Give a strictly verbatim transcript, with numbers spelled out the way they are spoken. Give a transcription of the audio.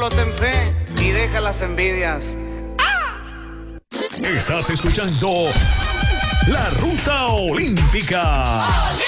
Solo ten fe y deja las envidias. Estás escuchando La Ruta Olímpica.